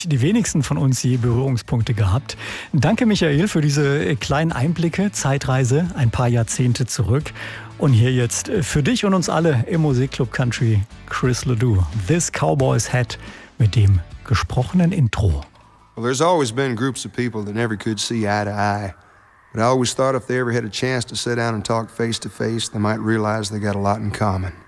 die wenigsten von uns je Berührungspunkte gehabt. Danke, Michael, für diese kleinen Einblicke, Zeitreise, ein paar Jahrzehnte zurück. Und hier jetzt für dich und uns alle im Musikclub Country Chris Ledoux, This Cowboy's Hat mit dem gesprochenen Intro. Well, there's always been groups of people that never could see eye to eye. But I always thought if they ever had a chance to sit down and talk face to face, they might realize they got a lot in common.